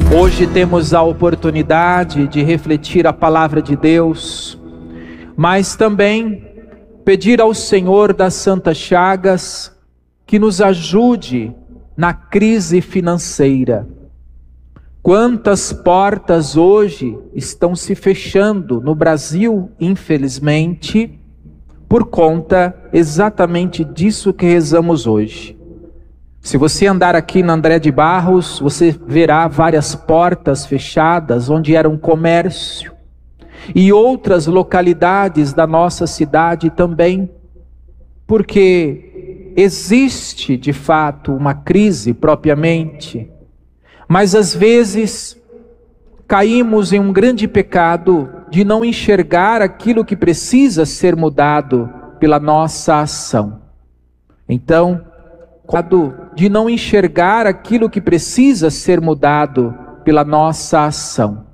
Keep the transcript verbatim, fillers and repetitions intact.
Hoje temos a oportunidade de refletir a palavra de Deus, mas também pedir ao Senhor das Santas Chagas que nos ajude na crise financeira. Quantas portas hoje estão se fechando no Brasil, infelizmente, por conta exatamente disso que rezamos hoje. Se você andar aqui na André de Barros, você verá várias portas fechadas onde era um comércio, e outras localidades da nossa cidade também, porque existe de fato uma crise propriamente, mas às vezes caímos em um grande pecado de não enxergar aquilo que precisa ser mudado pela nossa ação. Então, de não enxergar aquilo que precisa ser mudado pela nossa ação.